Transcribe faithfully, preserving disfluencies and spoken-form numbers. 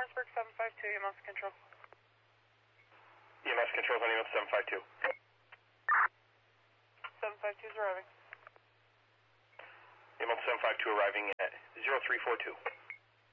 Harrisburg seven five two, E M S control. E M S control on E M S seven five two. seven five two is arriving. E M S seven five two arriving at zero three four two.